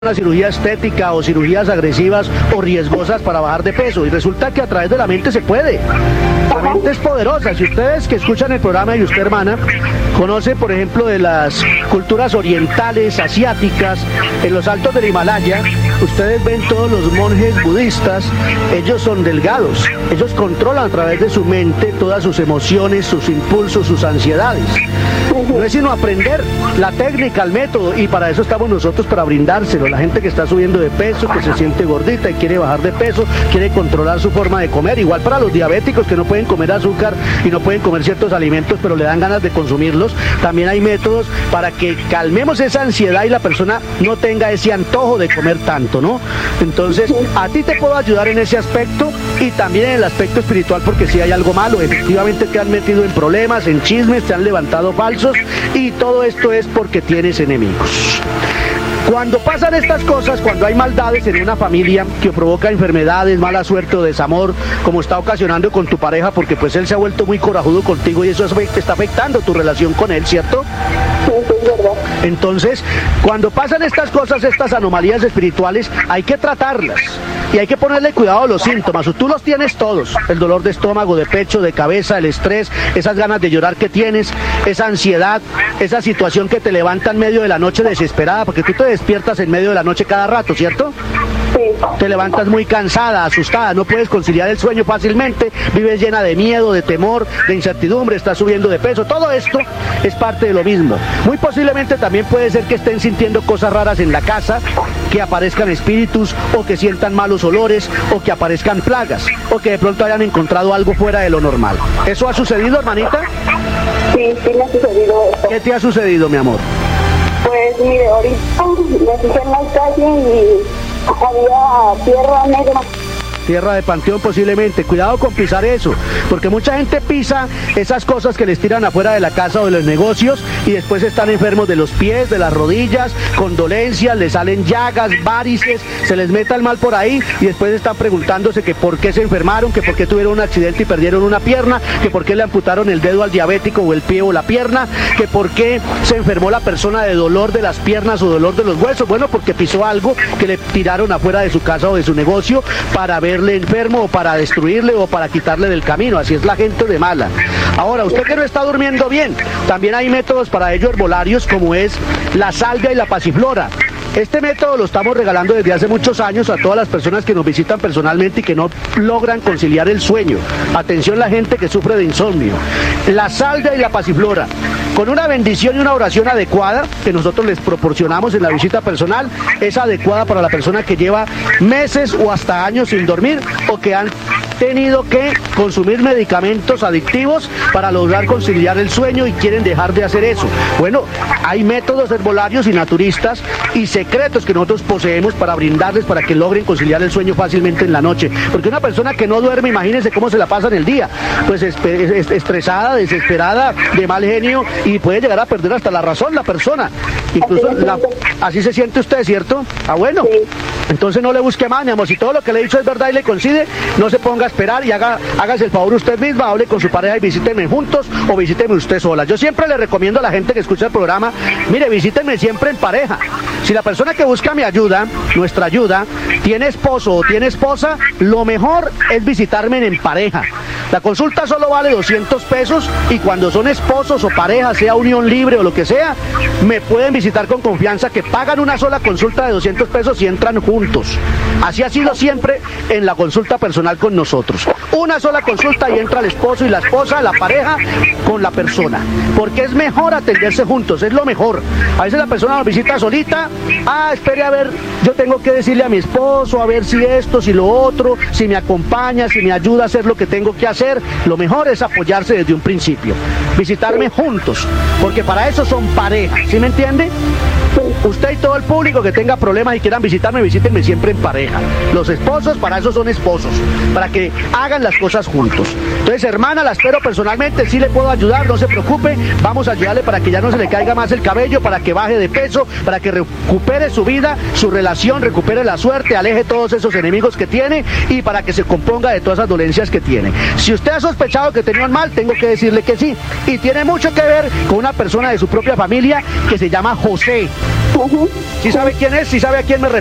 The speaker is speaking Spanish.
una cirugía estética o cirugías agresivas o riesgosas para bajar de peso, y resulta que a través de la mente se puede. La mente es poderosa. Si ustedes que escuchan el programa y usted, hermana, conoce, por ejemplo, de las culturas orientales, asiáticas, en los altos del Himalaya, ustedes ven todos los monjes budistas, ellos son delgados, ellos controlan a través de su mente todas sus emociones, sus impulsos, sus ansiedades. No es sino aprender la técnica, el método, y para eso estamos nosotros, para brindárselo. La gente que está subiendo de peso, que se siente gordita y quiere bajar de peso, quiere controlar su forma de comer, igual para los diabéticos que no pueden comer azúcar y no pueden comer ciertos alimentos, pero le dan ganas de consumirlos, también hay métodos para que calmemos esa ansiedad y la persona no tenga ese antojo de comer tanto, ¿no? Entonces, a ti te puedo ayudar en ese aspecto y también en el aspecto espiritual, porque si hay algo malo, efectivamente te han metido en problemas, en chismes, te han levantado falsos, y todo esto es porque tienes enemigos. Cuando pasan estas cosas, cuando hay maldades en una familia que provoca enfermedades, mala suerte o desamor, como está ocasionando con tu pareja, porque pues él se ha vuelto muy corajudo contigo y eso está afectando tu relación con él, ¿cierto? Sí, es verdad. Entonces, cuando pasan estas cosas, estas anomalías espirituales, hay que tratarlas y hay que ponerle cuidado a los síntomas. Tú los tienes todos: el dolor de estómago, de pecho, de cabeza, el estrés, esas ganas de llorar que tienes, esa ansiedad, esa situación que te levanta en medio de la noche desesperada, porque tú te despiertas en medio de la noche cada rato, ¿cierto? Sí. Te levantas muy cansada, asustada, no puedes conciliar el sueño fácilmente, vives llena de miedo, de temor, de incertidumbre, estás subiendo de peso. Todo esto es parte de lo mismo. Muy posiblemente también puede ser que estén sintiendo cosas raras en la casa, que aparezcan espíritus, o que sientan malos olores, o que aparezcan plagas, o que de pronto hayan encontrado algo fuera de lo normal. ¿Eso ha sucedido, hermanita? Sí, sí me ha sucedido eso. ¿Qué te ha sucedido, mi amor? Pues mire, ahorita me fijé en la calle y había tierra negra. Tierra de panteón posiblemente. Cuidado con pisar eso, porque mucha gente pisa esas cosas que les tiran afuera de la casa o de los negocios y después están enfermos de los pies, de las rodillas, con dolencias, les salen llagas, varices, se les meta el mal por ahí y después están preguntándose que por qué se enfermaron, que por qué tuvieron un accidente y perdieron una pierna, que por qué le amputaron el dedo al diabético o el pie o la pierna, que por qué se enfermó la persona de dolor de las piernas o dolor de los huesos. Bueno, porque pisó algo que le tiraron afuera de su casa o de su negocio para verle enfermo o para destruirle o para quitarle del camino. Así es la gente de mala. Ahora, usted que no está durmiendo bien, también hay métodos para ello herbolarios, como es la salvia y la pasiflora. Este método lo estamos regalando desde hace muchos años a todas las personas que nos visitan personalmente y que no logran conciliar el sueño. Atención, la gente que sufre de insomnio. La salvia y la pasiflora, con una bendición y una oración adecuada que nosotros les proporcionamos en la visita personal, es adecuada para la persona que lleva meses o hasta años sin dormir, o que han tenido que consumir medicamentos adictivos para lograr conciliar el sueño y quieren dejar de hacer eso. Bueno, hay métodos herbolarios y naturistas y secretos que nosotros poseemos para brindarles, para que logren conciliar el sueño fácilmente en la noche. Porque una persona que no duerme, imagínense cómo se la pasa en el día, pues estresada, desesperada, de mal genio, y puede llegar a perder hasta la razón la persona. Incluso así se siente usted, ¿cierto? Ah, bueno. Sí. Entonces no le busque más, mi amor. Si todo lo que le he dicho es verdad y le coincide, no se ponga a esperar y hágase el favor usted misma, hable con su pareja y visítenme juntos o visítenme usted sola. Yo siempre le recomiendo a la gente que escucha el programa, mire, visítenme siempre en pareja. Si la persona que busca mi ayuda, nuestra ayuda, tiene esposo o tiene esposa, lo mejor es visitarme en pareja. La consulta solo vale 200 pesos y cuando son esposos o parejas, sea unión libre o lo que sea, me pueden visitar con confianza, que pagan una sola consulta de 200 pesos y entran juntos. Así ha sido siempre en la consulta personal con nosotros. Una sola consulta y entra el esposo y la esposa, la pareja, con la persona. Porque es mejor atenderse juntos, es lo mejor. A veces la persona nos visita solita, espere a ver, yo tengo que decirle a mi esposo, a ver si esto, si lo otro, si me acompaña, si me ayuda a hacer lo que tengo que hacer. Lo mejor es apoyarse desde un principio. Visitarme juntos, porque para eso son pareja, ¿sí me entiende? Usted y todo el público que tenga problemas y quieran visitarme, visítenme siempre en pareja. Los esposos, para eso son esposos, para que hagan las cosas juntos. Entonces, hermana, la espero personalmente, sí le puedo ayudar, no se preocupe, vamos a ayudarle para que ya no se le caiga más el cabello, para que baje de peso, para que recupere su vida, su relación, recupere la suerte, aleje todos esos enemigos que tiene y para que se componga de todas esas dolencias que tiene. Si usted ha sospechado que tenía un mal, tengo que decirle que sí, y tiene mucho que ver con una persona de su propia familia que se llama José. Ujú. ¿Sí sabe quién es? ¿Sí sabe a quién me